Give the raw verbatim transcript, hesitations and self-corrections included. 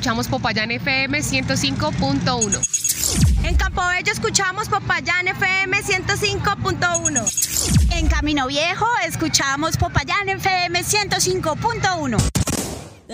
escuchamos Popayán F M ciento cinco punto uno. En Campobello escuchamos Popayán F M ciento cinco punto uno. En Camino Viejo escuchamos Popayán F M ciento cinco punto uno.